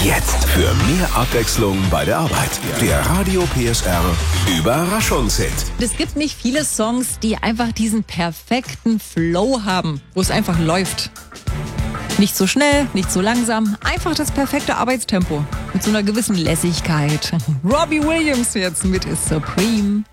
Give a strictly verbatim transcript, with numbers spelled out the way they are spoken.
Jetzt für mehr Abwechslung bei der Arbeit. Der Radio P S R Überraschungshit. Es gibt nicht viele Songs, die einfach diesen perfekten Flow haben, wo es einfach läuft. Nicht so schnell, nicht so langsam, einfach das perfekte Arbeitstempo mit so einer gewissen Lässigkeit. Robbie Williams jetzt mit Supreme.